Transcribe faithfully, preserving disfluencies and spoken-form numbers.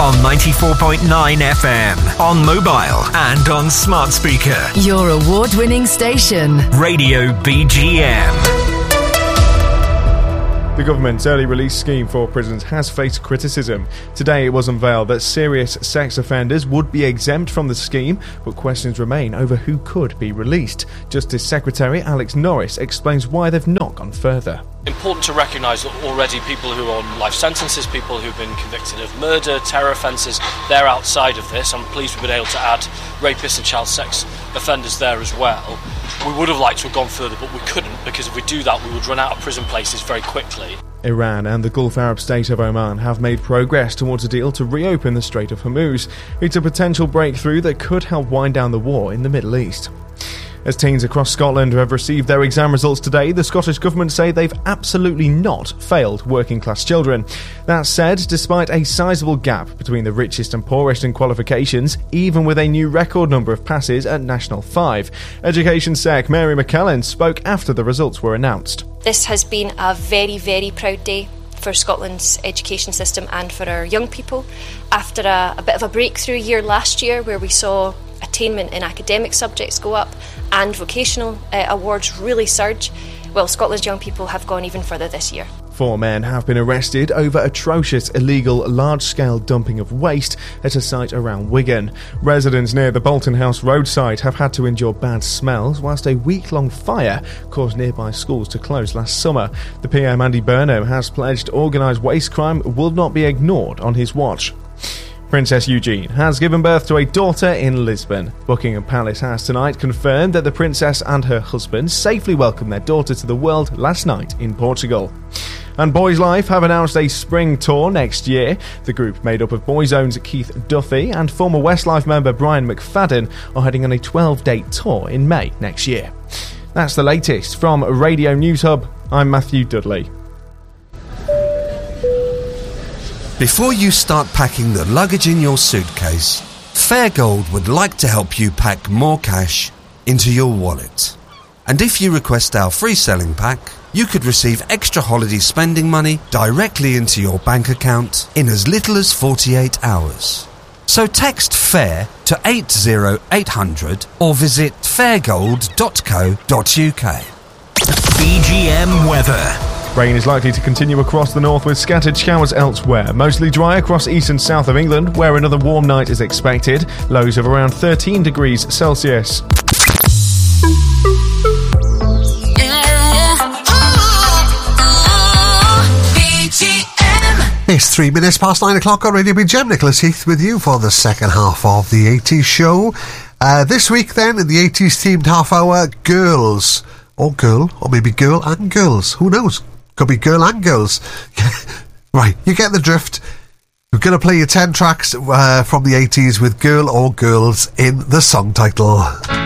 on ninety-four point nine F M, on mobile and on smart speaker. Your award-winning station. Radio B G M. The government's early release scheme for prisons has faced criticism. Today it was unveiled that serious sex offenders would be exempt from the scheme, but questions remain over who could be released. Justice Secretary Alex Norris explains why they've not gone further. Important to recognise that already people who are on life sentences, people who've been convicted of murder, terror offences, they're outside of this. I'm pleased we've been able to add rapists and child sex offenders there as well. We would have liked to have gone further, but we couldn't, because if we do that, we would run out of prison places very quickly. Iran and the Gulf Arab state of Oman have made progress towards a deal to reopen the Strait of Hormuz. It's a potential breakthrough that could help wind down the war in the Middle East. As teens across Scotland have received their exam results today, the Scottish Government say they've absolutely not failed working-class children. That said, despite a sizable gap between the richest and poorest in qualifications, even with a new record number of passes at National five, Education Sec Mary McKellen spoke after the results were announced. This has been a very, very proud day for Scotland's education system and for our young people. After a, a bit of a breakthrough year last year where we saw attainment in academic subjects go up and vocational uh, awards really surge, well, Scotland's young people have gone even further this year. Four men have been arrested over atrocious illegal large-scale dumping of waste at a site around Wigan. Residents near the Bolton House roadside have had to endure bad smells whilst a week-long fire caused nearby schools to close last summer. The P M Andy Burnham has pledged organised waste crime will not be ignored on his watch. Princess Eugenie has given birth to a daughter in Lisbon. Buckingham Palace has tonight confirmed that the princess and her husband safely welcomed their daughter to the world last night in Portugal. And Boys Life have announced a spring tour next year. The group, made up of Boyzone's Keith Duffy and former Westlife member Brian McFadden, are heading on a twelve-date tour in May next year. That's the latest from Radio News Hub. I'm Matthew Dudley. Before you start packing the luggage in your suitcase, Fairgold would like to help you pack more cash into your wallet. And if you request our free selling pack, you could receive extra holiday spending money directly into your bank account in as little as forty-eight hours. So text FAIR to eight zero eight hundred or visit fairgold dot co dot uk. B G M weather. Rain is likely to continue across the north with scattered showers elsewhere. Mostly dry across east and south of England, where another warm night is expected. Lows of around thirteen degrees Celsius. It's three minutes past nine o'clock on Radio B G M. Nicholas Heath with you for the second half of the eighties show. Uh, this week then, in the eighties themed half hour, girls. Or girl, or maybe girl and girls. Who knows? Could be girl and girls. Right, you get the drift. We're going to play you ten tracks uh, from the eighties with girl or girls in the song title.